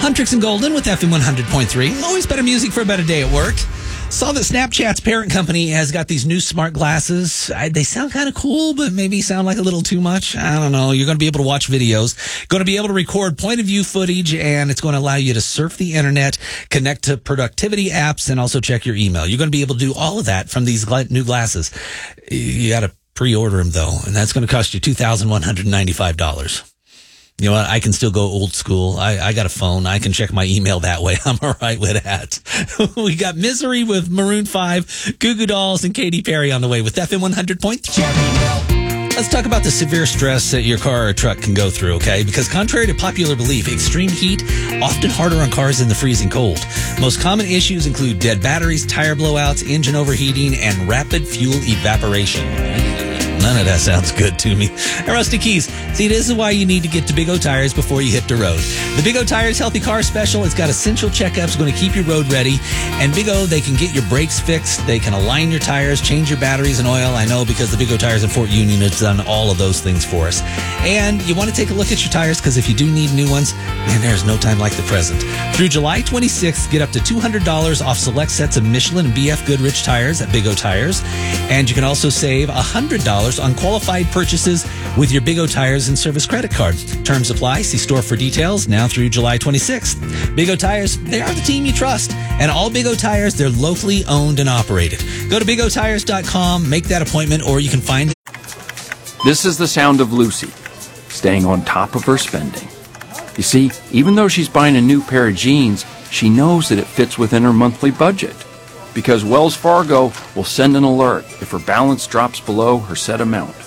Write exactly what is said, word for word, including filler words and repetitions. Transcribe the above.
Huntrix and Golden with F M one hundred point three. Always better music for a better day at work. Saw that Snapchat's parent company has got these new smart glasses. I, they sound kind of cool, but maybe sound like a little too much. I don't know. You're going to be able to watch videos, going to be able to record point of view footage, and it's going to allow you to surf the internet, connect to productivity apps, and also check your email. You're going to be able to do all of that from these gla- new glasses. You got to pre-order them, though, and that's going to cost you two thousand one hundred ninety-five dollars. You know what? I can still go old school. I, I got a phone. I can check my email that way. I'm all right with that. We got Misery with Maroon five, Goo Goo Dolls, and Katy Perry on the way with F M one hundred point three. Let's talk about the severe stress that your car or truck can go through, okay? Because contrary to popular belief, extreme heat often harder on cars than the freezing cold. Most common issues include dead batteries, tire blowouts, engine overheating, and rapid fuel evaporation. None of that sounds good to me. And Rusty Keys. See, this is why you need to get to Big O Tires before you hit the road. The Big O Tires Healthy Car Special, it's got essential checkups going to keep your road ready. And Big O, they can get your brakes fixed. They can align your tires, change your batteries and oil. I know because the Big O Tires in Fort Union has done all of those things for us. And you want to take a look at your tires because if you do need new ones, man, there's no time like the present. Through July twenty-sixth, get up to two hundred dollars off select sets of Michelin and B F Goodrich tires at Big O Tires. And you can also save one hundred dollars on qualified purchases with your Big O Tires and Service credit card. Terms apply. See store for details now through July twenty-sixth. Big O Tires, they are the team you trust. And all Big O Tires, they're locally owned and operated. Go to big o tires dot com, make that appointment, or you can find... This is the sound of Lucy, staying on top of her spending. You see, even though she's buying a new pair of jeans, she knows that it fits within her monthly budget. Because Wells Fargo will send an alert if her balance drops below her set amount.